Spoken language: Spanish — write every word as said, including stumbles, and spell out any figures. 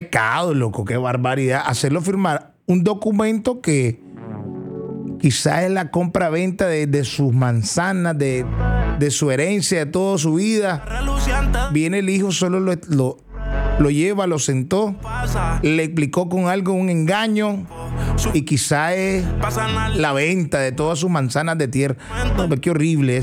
pecado, loco, qué barbaridad. Hacerlo firmar un documento que quizás es la compra-venta de, de sus manzanas, de, de su herencia, de toda su vida. Viene el hijo, solo lo, lo, lo lleva, lo sentó, le explicó con algo, un engaño, y quizás es la venta de todas sus manzanas de tierra. No, qué horrible eso.